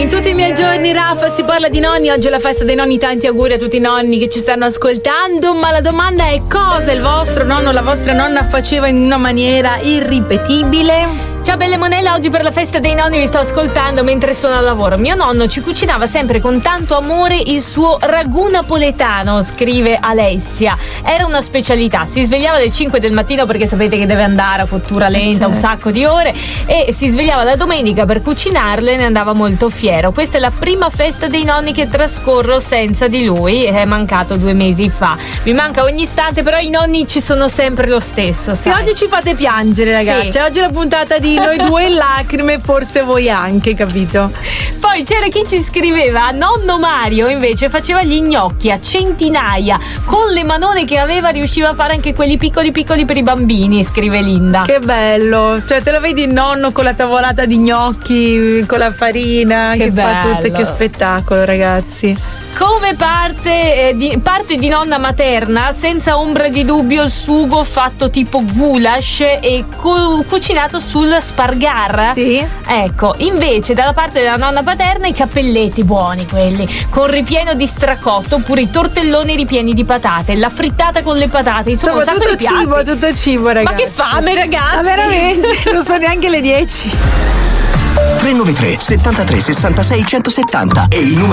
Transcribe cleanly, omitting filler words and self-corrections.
In tutti i miei giorni, Raffa, si parla di nonni. Oggi è la festa dei nonni, tanti auguri a tutti i nonni che ci stanno ascoltando. Ma la domanda è: cosa il vostro nonno o la vostra nonna faceva in una maniera irripetibile? Ciao belle monella, oggi per la festa dei nonni vi sto ascoltando mentre sono al lavoro. Mio nonno ci cucinava sempre con tanto amore il suo ragù napoletano, scrive Alessia. Era una specialità, si svegliava alle 5 del mattino perché sapete che deve andare a cottura lenta, un sacco di ore, e si svegliava la domenica per cucinarle e ne andava molto fiero. Questa è la prima festa dei nonni che trascorro senza di lui, è mancato 2 mesi fa. Mi manca ogni istante, però i nonni ci sono sempre lo stesso, sai? Se oggi ci fate piangere, ragazzi, sì. Oggi è la puntata di noi due in lacrime, forse voi anche, capito? Poi c'era chi ci scriveva: nonno Mario invece faceva gli gnocchi a centinaia, con le manone che aveva riusciva a fare anche quelli piccoli per i bambini, scrive Linda. Che bello, cioè te lo vedi il nonno con la tavolata di gnocchi, con la farina, che fa tutto, che spettacolo, ragazzi. Come parte di nonna materna, senza ombra di dubbio il sugo fatto tipo goulash e cucinato sul spargar. Sì. Ecco, invece dalla parte della nonna paterna i cappelletti buoni, quelli con ripieno di stracotto, oppure i tortelloni ripieni di patate, la frittata con le patate, insomma un sacco di piatti. Tutto cibo, ragazzi. Ma che fame, ragazzi! Ma veramente, non so neanche le 10. 393 73 66 170 è il numero